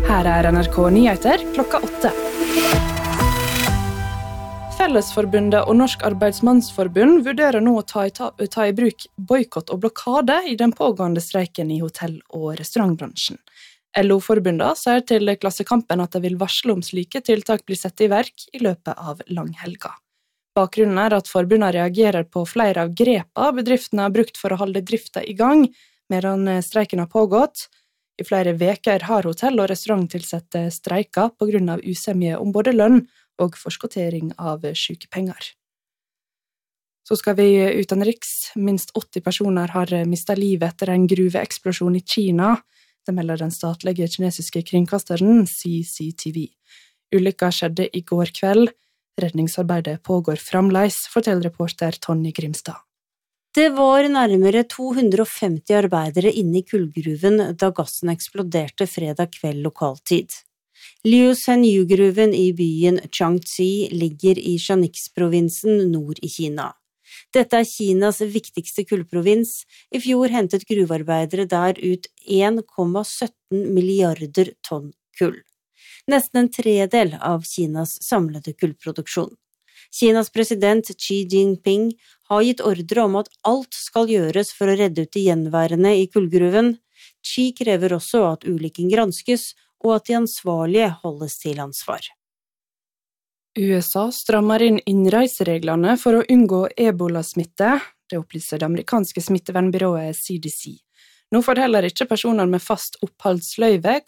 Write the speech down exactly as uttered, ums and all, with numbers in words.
Her er N R K Nyheter klokka åtte. Fellesforbundet og Norsk Arbeidsmannsforbund vurderer nå å ta i, ta, ta i bruk boikott og blokade i den pågående streiken i hotell- og restaurantbransjen. L O-forbundet sier til Klassekampen at de vil varsle om slike tiltak blir sett i verk i løpet av langhelga. Bakgrunnen er at forbundet reagerer på flere av grepa bedriftene har brukt for å holde drifta i gang, medan streiken har pågått. I flere veker har hotell- og restauranttilsatte streiket på grunn av usemje om både lønn og forskotering av sykepenger. Så skal vi utenriks. Minst åtti personer har mistet livet etter en gruveeksplosjon i Kina. Det melder den statlige kinesiske kringkasteren C C T V. Ulykka skjedde i går kveld. Redningsarbeidet pågår fremleis, forteller reporter Tonje Grimstad. Det var nærmere to hundre og femti arbeidere inne i kullgruven da gassen eksploderte fredag kveld lokaltid. Liu Shenyu-gruven i byen Changxi ligger i Shanxi-provinsen nord i Kina. Dette er Kinas viktigste kullprovins. I fjor hentet gruvearbeidere der ut en komma sytten milliarder tonn kull. Nesten en tredel av Kinas samlede kullproduksjon. Kinas president Xi Jinping har gitt ordre om at alt skal gjøres for å redde ut de gjenværende i kullgruven. Xi krever også at ulykken granskes, og at de ansvarlige holdes til ansvar. U S A strammer inn innreisereglene for å unngå ebola-smitte. Det opplyser det amerikanske smittevernbyrået C D C. Nå får heller ikke personer med fast oppholdsløyve